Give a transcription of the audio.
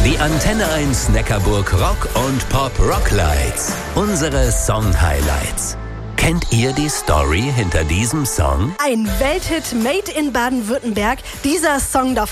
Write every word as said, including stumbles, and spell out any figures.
Die Antenne eins Neckarburg Rock und Pop Rocklights. Unsere Song-Highlights. Kennt ihr die Story hinter diesem Song? Ein Welthit made in Baden-Württemberg. Dieser Song darf